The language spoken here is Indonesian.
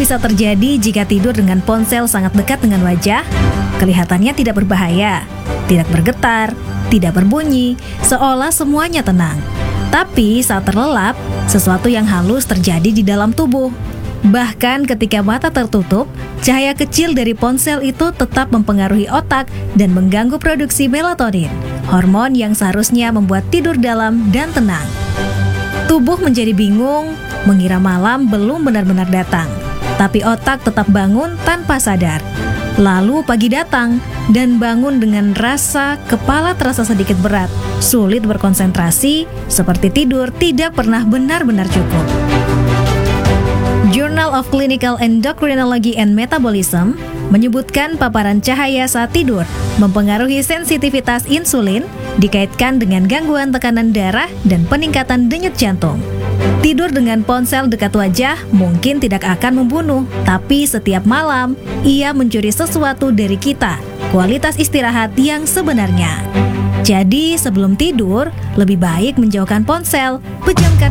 bisa terjadi jika tidur dengan ponsel sangat dekat dengan wajah? Kelihatannya tidak berbahaya, tidak bergetar, tidak berbunyi, seolah semuanya tenang. Tapi saat terlelap, sesuatu yang halus terjadi di dalam tubuh. Bahkan ketika mata tertutup, cahaya kecil dari ponsel itu tetap mempengaruhi otak dan mengganggu produksi melatonin, hormon yang seharusnya membuat tidur dalam dan tenang. Tubuh menjadi bingung, mengira malam belum benar-benar datang, tapi otak tetap bangun tanpa sadar. Lalu pagi datang, dan bangun dengan rasa kepala terasa sedikit berat, sulit berkonsentrasi, seperti tidur tidak pernah benar-benar cukup. Journal of Clinical Endocrinology and Metabolism menyebutkan paparan cahaya saat tidur mempengaruhi sensitivitas insulin, dikaitkan dengan gangguan tekanan darah dan peningkatan denyut jantung. Tidur dengan ponsel dekat wajah mungkin tidak akan membunuh, tapi setiap malam ia mencuri sesuatu dari kita, kualitas istirahat yang sebenarnya. Jadi sebelum tidur, lebih baik menjauhkan ponsel, pejamkan